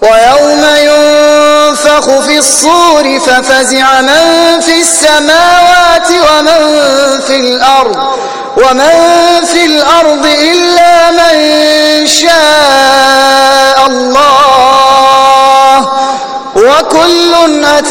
ويوم ينفخ في الصور ففزع من في السماوات ومن في الأرض إلا من شاء